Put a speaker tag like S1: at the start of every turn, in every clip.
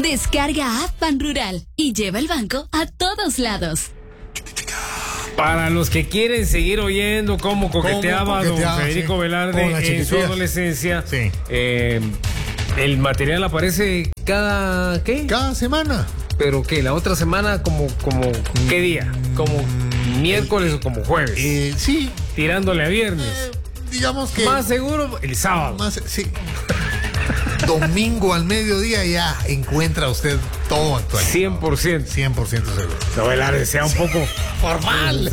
S1: Descarga app Pan Rural y lleva el banco a todos lados.
S2: Para los que quieren seguir oyendo cómo coqueteaba don Federico Velarde en su adolescencia, sí. El material aparece cada
S3: semana.
S2: ¿Pero qué? ¿La otra semana como qué día? ¿Como miércoles o como jueves?
S3: Sí.
S2: Tirándole a viernes.
S3: Digamos que...
S2: Más seguro el sábado.
S3: Sí. Domingo al mediodía ya encuentra usted todo actualizado.
S2: 100%.
S3: 100% seguro.
S2: No, Velarde sea un poco
S3: formal.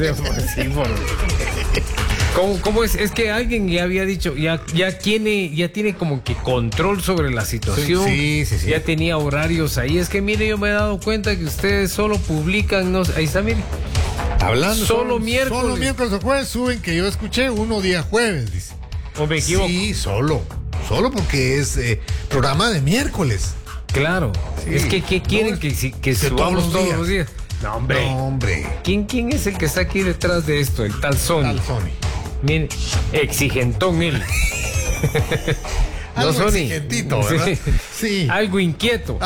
S2: ¿Cómo es? Es que alguien ya había dicho, ya tiene como que control sobre la situación.
S3: Sí.
S2: Ya tenía horarios ahí. Es que mire, yo me he dado cuenta que ustedes solo publican, ahí está, mire.
S3: Hablando
S2: solo miércoles.
S3: Solo miércoles o jueves suben, que yo escuché uno día jueves, dice.
S2: ¿O me equivoco?
S3: Sí, solo porque es programa de miércoles.
S2: Claro. Sí. Es que ¿qué quieren? Que subamos todos los días. No, hombre. ¿Quién es el que está aquí detrás de esto? El tal Sony. Miren, exigentón él.
S3: Algo
S2: Sony.
S3: Exigentito, ¿verdad?
S2: Sí. Algo inquieto.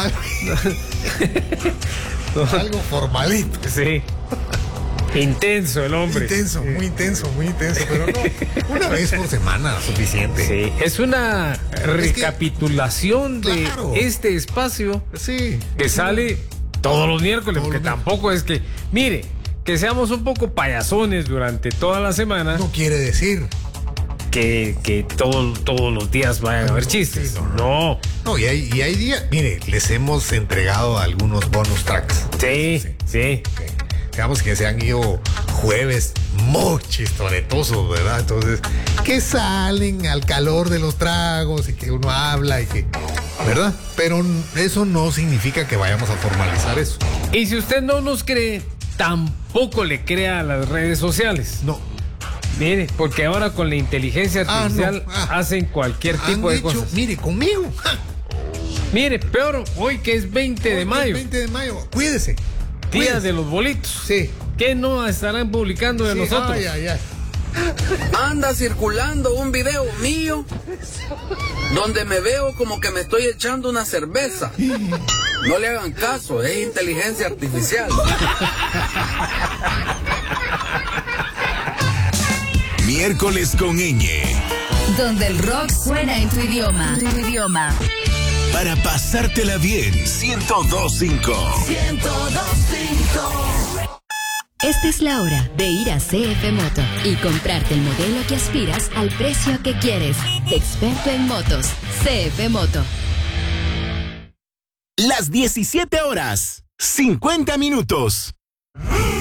S3: Algo formalito.
S2: Sí. Intenso el hombre.
S3: Muy intenso, pero no. Una vez por semana, suficiente.
S2: Sí. Es una recapitulación de este espacio.
S3: Sí.
S2: Que sale todos los miércoles, porque tampoco es que, mire, que seamos un poco payasones durante toda la semana.
S3: No quiere decir
S2: que todos los días vayan a haber chistes. No,
S3: y hay días. Mire, les hemos entregado algunos bonus tracks.
S2: Sí.
S3: Digamos que se han ido jueves muy chistoretosos, ¿verdad? Entonces, que salen al calor de los tragos y que uno habla y que, ¿verdad? Pero eso no significa que vayamos a formalizar eso.
S2: Y si usted no nos cree, tampoco le crea a las redes sociales.
S3: No.
S2: Mire, porque ahora con la inteligencia artificial hacen cualquier tipo de cosas.
S3: Mire, conmigo.
S2: Mire, peor hoy que es 20 de mayo.
S3: 20 de mayo, cuídese.
S2: Día de los bolitos.
S3: Sí.
S2: ¿Qué no estarán publicando de nosotros?
S3: Ay.
S4: Anda circulando un video mío donde me veo como que me estoy echando una cerveza. No le hagan caso, es inteligencia artificial.
S5: Miércoles con ñ.
S1: Donde el rock suena en tu idioma.
S5: Para pasártela bien, 102.5.
S1: Esta es la hora de ir a CF Moto y comprarte el modelo que aspiras al precio que quieres. Experto en motos, CF Moto.
S5: Las 17 horas, 50 minutos.